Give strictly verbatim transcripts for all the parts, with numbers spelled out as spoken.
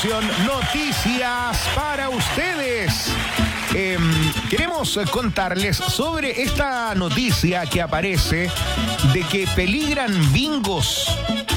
continuación, noticias para ustedes. Eh, queremos contarles sobre esta noticia que aparece de que peligran bingos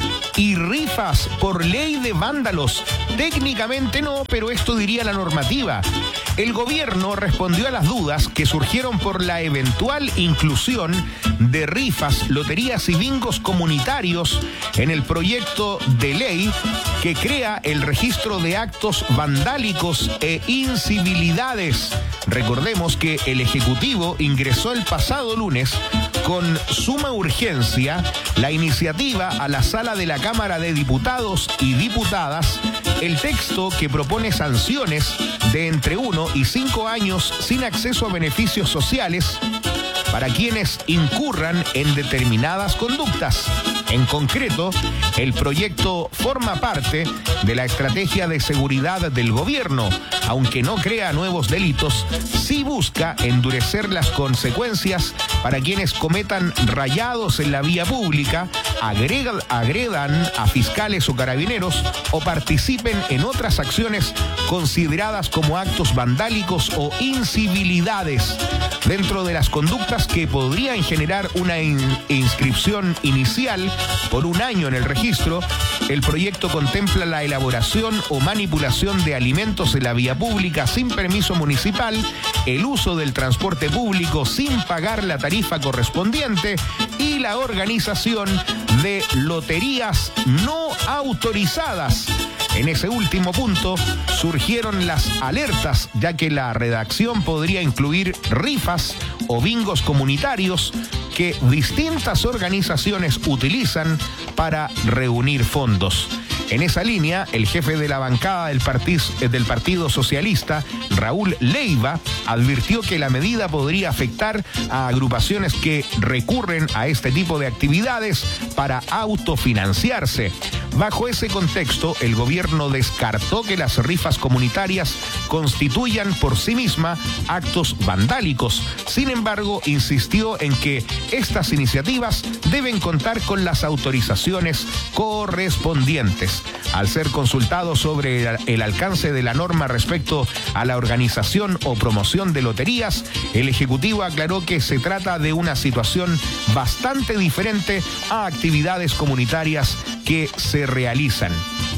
y rifas por ley de vándalos. Técnicamente no, pero esto diría la normativa. El gobierno respondió a las dudas que surgieron por la eventual inclusión de rifas, loterías y bingos comunitarios en el proyecto de ley que crea el registro de actos vandálicos e incivilidades. Recordemos que el Ejecutivo ingresó el pasado lunes con suma urgencia la iniciativa a la sala de la Cámara de Diputados y Diputadas, el texto que propone sanciones de entre uno y cinco años sin acceso a beneficios sociales para quienes incurran en determinadas conductas. En concreto, el proyecto forma parte de la estrategia de seguridad del gobierno. Aunque no crea nuevos delitos, sí busca endurecer las consecuencias para quienes cometan rayados en la vía pública, agregan, agredan a fiscales o carabineros o participen en otras acciones consideradas como actos vandálicos o incivilidades. Dentro de las conductas que podrían generar una in- inscripción inicial por un año en el registro, el proyecto contempla la elaboración o manipulación de alimentos en la vía pública sin permiso municipal, el uso del transporte público sin pagar la tarifa correspondiente y la organización de loterías no autorizadas. En ese último punto surgieron las alertas, ya que la redacción podría incluir rifas o bingos comunitarios que distintas organizaciones utilizan para reunir fondos. En esa línea, el jefe de la bancada del, partiz, del Partido Socialista, Raúl Leiva, advirtió que la medida podría afectar a agrupaciones que recurren a este tipo de actividades para autofinanciarse. Bajo ese contexto, el gobierno descartó que las rifas comunitarias constituyan por sí mismas actos vandálicos. Sin embargo, insistió en que estas iniciativas deben contar con las autorizaciones correspondientes. Al ser consultado sobre el alcance de la norma respecto a la organización o promoción de loterías, el Ejecutivo aclaró que se trata de una situación bastante diferente a actividades comunitarias que se realizan.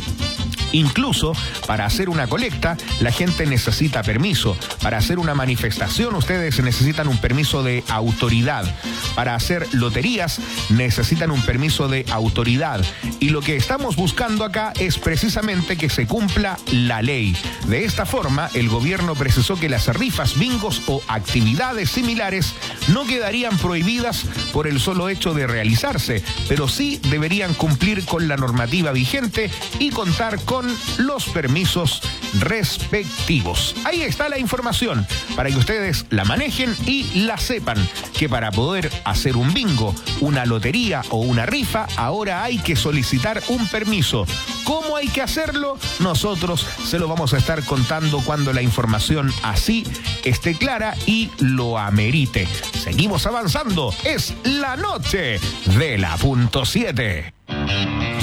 Incluso para hacer una colecta, la gente necesita permiso. Para hacer una manifestación, ustedes necesitan un permiso de autoridad. Para hacer loterías, necesitan un permiso de autoridad. Y lo que estamos buscando acá es precisamente que se cumpla la ley. De esta forma, el gobierno precisó que las rifas, bingos o actividades similares no quedarían prohibidas por el solo hecho de realizarse, pero sí deberían cumplir con la normativa vigente y contar con los permisos respectivos. Ahí está la información para que ustedes la manejen y la sepan, que para poder hacer un bingo, una lotería o una rifa, ahora hay que solicitar un permiso. ¿Cómo hay que hacerlo? Nosotros se lo vamos a estar contando cuando la información así esté clara y lo amerite. Seguimos avanzando. Es la noche de la punto siete.